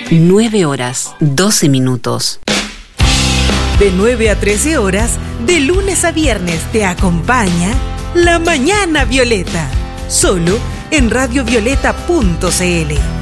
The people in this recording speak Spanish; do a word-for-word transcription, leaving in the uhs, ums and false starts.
nueve horas, doce minutos. De nueve a trece horas, de lunes a viernes, te acompaña La Mañana Violeta, solo en radio violeta punto c l.